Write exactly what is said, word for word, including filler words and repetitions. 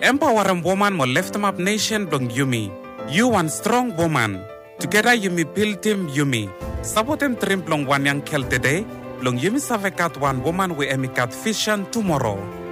Empower woman mo lift up nation blong Yumi. You one strong woman. Together Yumi build team Yumi. Support him trim blong one young kel today. Blong Yumi savekat one woman we emikat vision tomorrow.